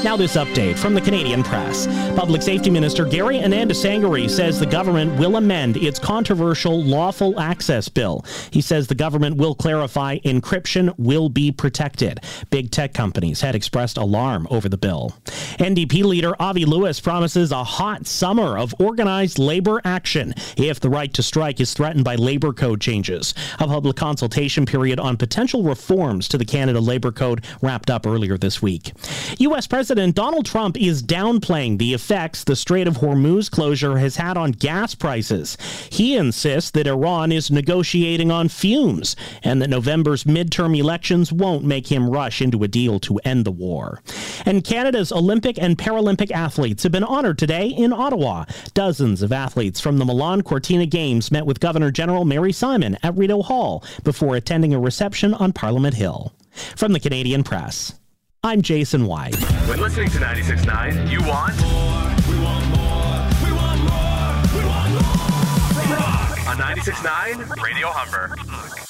Now this update from the Canadian Press. Public Safety Minister Gary Anandasangari says the government will amend its controversial lawful access bill. He says the government will clarify encryption will be protected. Big tech companies had expressed alarm over the bill. NDP leader Avi Lewis promises a hot summer of organized labor action if the right to strike is threatened by labor code changes. A public consultation period on potential reforms to the Canada Labor Code wrapped up earlier this week. U.S. President Donald Trump is downplaying the effects the Strait of Hormuz closure has had on gas prices. He insists that Iran is negotiating on fumes and that November's midterm elections won't make him rush into a deal to end the war. And Canada's Olympic and Paralympic athletes have been honored today in Ottawa. Dozens of athletes from the Milan Cortina Games met with Governor General Mary Simon at Rideau Hall before attending a reception on Parliament Hill. From the Canadian Press, I'm Jason White. When listening to 96.9, you want more. We want more. We want more. We want more. Rock on 96.9 Radio Humber.